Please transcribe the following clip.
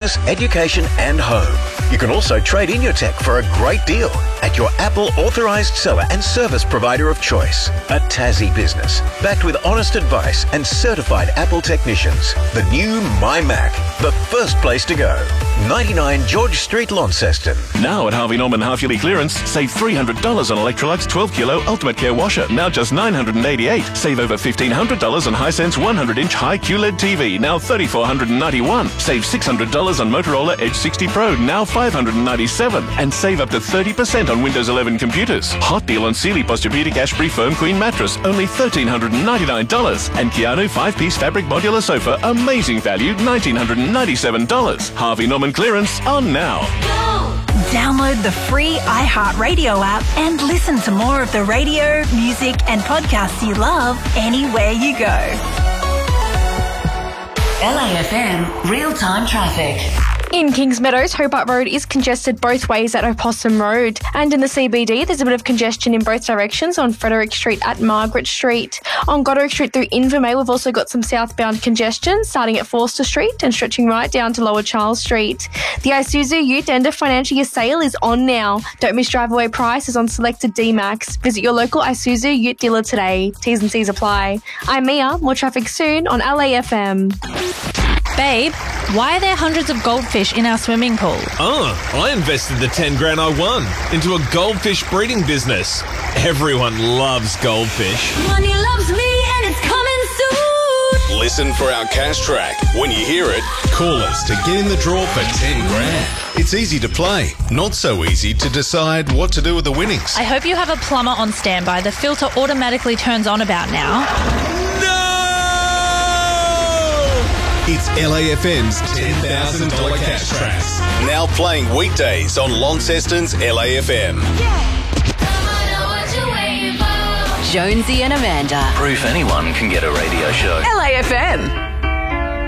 business, education and home. You can also trade in your tech for a great deal at your Apple authorised seller and service provider of choice. A Tassie business, backed with honest advice and certified Apple technicians. The new My Mac, the first place to go. 99 George Street, Launceston. Now at Harvey Norman half-yearly clearance, save $300 on Electrolux 12 kilo Ultimate Care washer, now just $988. Save over $1,500 on Hisense 100-inch high QLED TV, now $3,491. Save $600 on Motorola Edge 60 Pro, now $597. And save up to 30% on Windows 11 computers. Hot deal on Sealy Posturepedic Ashbury Foam Queen mattress, only $1,399. And Keanu 5-piece fabric modular sofa, amazing value, $1,997. Harvey Norman clearance on now. Download the free iHeartRadio app and listen to more of the radio, music and podcasts you love anywhere you go. LAFM real-time traffic. In Kings Meadows, Hobart Road is congested both ways at Opossum Road. And in the CBD, there's a bit of congestion in both directions on Frederick Street at Margaret Street. On Goddard Street through Invermay, we've also got some southbound congestion starting at Forster Street and stretching right down to Lower Charles Street. The Isuzu Ute end of financial year sale is on now. Don't miss drive-away prices on selected D-Max. Visit your local Isuzu Ute dealer today. T's and C's apply. I'm Mia. More traffic soon on LAFM. Babe, why are there hundreds of goldfish in our swimming pool? I invested the 10 grand I won into a goldfish breeding business. Everyone loves goldfish. Money loves me and it's coming soon. Listen for our cash track. When you hear it, call us to get in the draw for 10 grand. It's easy to play, not so easy to decide what to do with the winnings. I hope you have a plumber on standby. The filter automatically turns on about now. It's LAFM's $10,000 cash tracks. Now playing weekdays on Launceston's LAFM. Jonesy and Amanda. Proof anyone can get a radio show. LAFM.